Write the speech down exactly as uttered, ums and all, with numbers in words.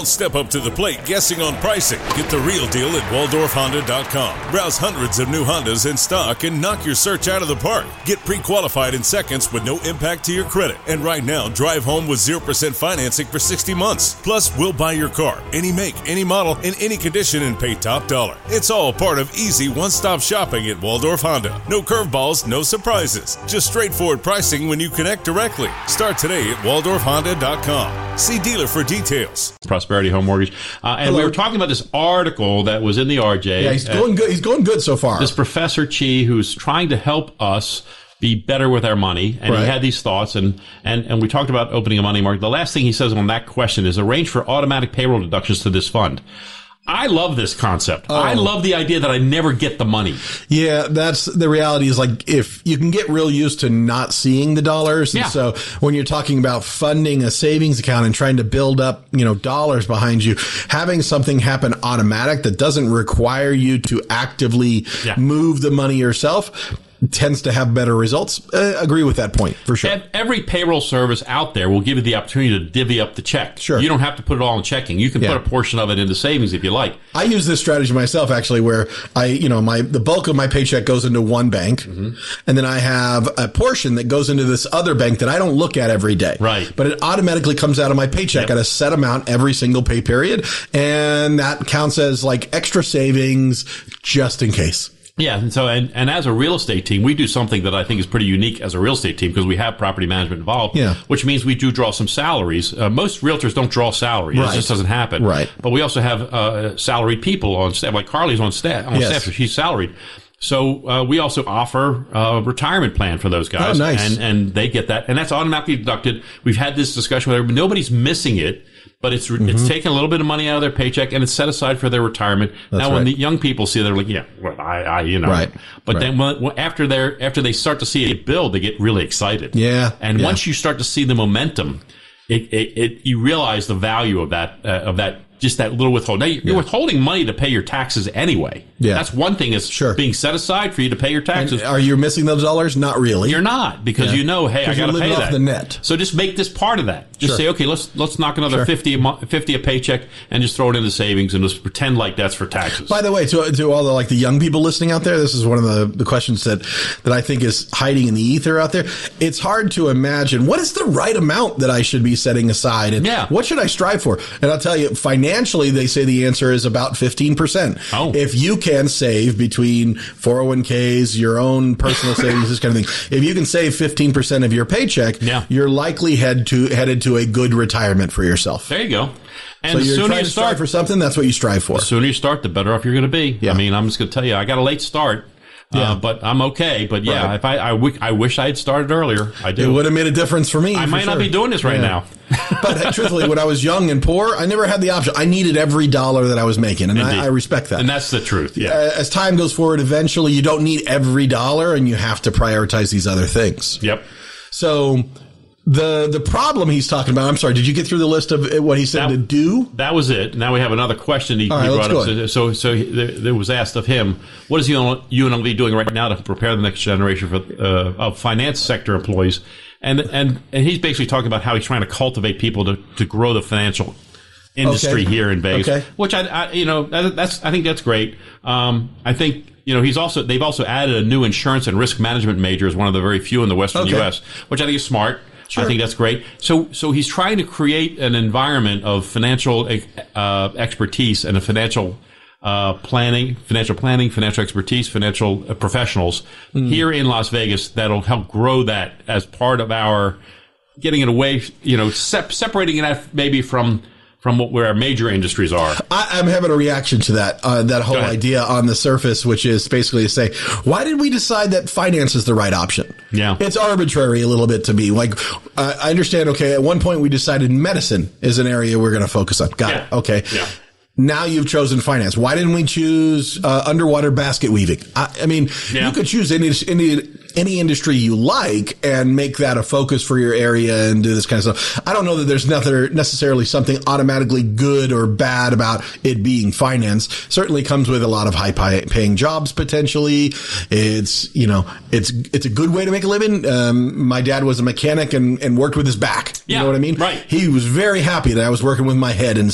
Don't step up to the plate guessing on pricing. Get the real deal at Waldorf Honda dot com. Browse hundreds of new Hondas in stock and knock your search out of the park. Get pre-qualified in seconds with no impact to your credit. And right now, drive home with zero percent financing for sixty months. Plus, we'll buy your car, any make, any model, in any condition, and pay top dollar. It's all part of easy one-stop shopping at Waldorf Honda. No curveballs, no surprises. Just straightforward pricing when you connect directly. Start today at Waldorf Honda dot com. See dealer for details. Prosperity Home Mortgage. Uh, and Hello. we were talking about this article that was in the R J. Yeah, he's uh, going good. He's going good so far. This Professor Chi, who's trying to help us be better with our money, and Right. he had these thoughts, and, and, and we talked about opening a money market. The last thing he says on that question is arrange for automatic payroll deductions to this fund. I love this concept. Oh. I love the idea that I never get the money. Yeah, that's the reality is like if you can get real used to not seeing the dollars. Yeah. And so when you're talking about funding a savings account and trying to build up, you know, dollars behind you, having something happen automatic that doesn't require you to actively Yeah. move the money yourself tends to have better results. Uh, agree with that point for sure. Ev- Every payroll service out there will give you the opportunity to divvy up the check. Sure. You don't have to put it all in checking. You can Yeah. put a portion of it into savings if you like. I use this strategy myself, actually, where I, you know, my, the bulk of my paycheck goes into one bank. Mm-hmm. And then I have a portion that goes into this other bank that I don't look at every day. Right. But it automatically comes out of my paycheck Yep. at a set amount every single pay period. And that counts as like extra savings just in case. Yeah, and so and, and as a real estate team, we do something that I think is pretty unique as a real estate team because we have property management involved. Yeah. Which means we do draw some salaries. Uh, most realtors don't draw salary; Right. it just doesn't happen. Right. But we also have uh, salaried people on staff, like Carly's on staff. On Yes. staff, so she's salaried. So uh, we also offer a retirement plan for those guys, Oh, nice. and and they get that, and that's automatically deducted. We've had this discussion with everybody; nobody's missing it. But it's Mm-hmm. it's taking a little bit of money out of their paycheck and it's set aside for their retirement. That's now, when right. the young people see, it, they're like, "Yeah, well, I, I you know." Right. But Right. then when, when- after they after they start to see it build, they get really excited. Yeah. And Yeah. once you start to see the momentum, it, it, it you realize the value of that uh, of that just that little withhold. Now, you're Yeah. withholding money to pay your taxes anyway. Yeah. That's one thing is Sure. being set aside for you to pay your taxes. Are you missing those dollars? Not really. You're not, because Yeah. you know, hey, I 'Cause you're got to living pay off that. the net. So just make this part of that. Just Sure. say, okay, let's let's knock another Sure. fifty a mo- fifty a paycheck and just throw it into savings and just pretend like that's for taxes. By the way, to to all the like the young people listening out there, this is one of the, the questions that that I think is hiding in the ether out there. It's hard to imagine what is the right amount that I should be setting aside, and Yeah. what should I strive for? And I'll tell you, financially, they say the answer is about fifteen percent. Oh. If you can save between four oh one k's, your own personal savings, this kind of thing, if you can save fifteen percent of your paycheck, Yeah. you're likely head to headed to a good retirement for yourself. There you go. And So the you're sooner trying you to strive start, for something, that's what you strive for. the sooner you start, the better off you're going to be. Yeah. I mean, I'm just going to tell you, I got a late start. Yeah. Uh, but I'm okay. But yeah, Right. if I, I, w- I wish I had started earlier. I It do. would have made a difference for me. I for might not sure. be doing this right Yeah. now. But uh, truthfully, when I was young and poor, I never had the option. I needed every dollar that I was making, and Indeed. I, I respect that. And that's the truth. Yeah. Uh, As time goes forward, eventually you don't need every dollar, and you have to prioritize these other things. Yep. So the the problem he's talking about, I'm sorry, did you get through the list of what he said That- to do? That was it. Now we have another question he, All right, he let's brought go up. So, so he, there, there was asked of him, what is U N L V doing right now to prepare the next generation for uh, of finance sector employees? And, and and he's basically talking about how he's trying to cultivate people to, to grow the financial industry Okay. here in Vegas, Okay. which I, I you know that, that's I think that's great. Um, I think. You know, he's also they've also added a new insurance and risk management major as one of the very few in the Western Okay. U S, which I think is smart. Sure. I think that's great. So, so he's trying to create an environment of financial uh, expertise and a financial uh, planning, financial planning, financial expertise, financial uh, professionals mm. here in Las Vegas that'll help grow that as part of our getting it away. You know, sep- separating it out maybe from. From what, where our major industries are. I, I'm having a reaction to that, uh, that whole idea on the surface, which is basically to say, why did we decide that finance is the right option? Yeah. It's arbitrary a little bit to me. Like, uh, I understand, okay, at one point we decided medicine is an area we're going to focus on. Got Yeah. it. Okay. Yeah. Now you've chosen finance. Why didn't we choose uh, underwater basket weaving? I, I mean, Yeah. you could choose any, any any industry you like and make that a focus for your area and do this kind of stuff. I don't know that there's nothing necessarily something automatically good or bad about it being finance. Certainly comes with a lot of high paying jobs potentially. It's, you know, it's it's a good way to make a living. Um, my dad was a mechanic and, and worked with his back. You Yeah, know what I mean? right. He was very happy that I was working with my head and